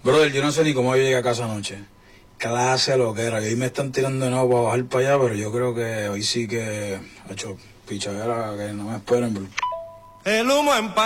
Brother, yo no sé ni cómo yo llegué a casa anoche. Clase lo que era. Y hoy me están tirando de nuevo para bajar para allá, pero yo creo que hoy sí que he hecho pichadera que no me esperen, bro. El humo en